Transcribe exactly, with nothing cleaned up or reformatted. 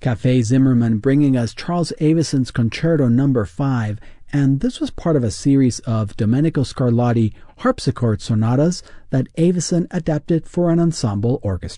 Cafe Zimmerman bringing us Charles Avison's Concerto number five, and this was part of a series of Domenico Scarlatti harpsichord sonatas that Avison adapted for an ensemble orchestra.